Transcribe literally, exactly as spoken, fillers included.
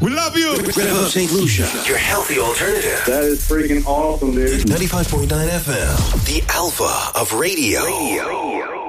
We love you. Red Up Saint Lucia, your healthy alternative. That is freaking awesome, dude. ninety-five point nine F M, the alpha of radio. radio.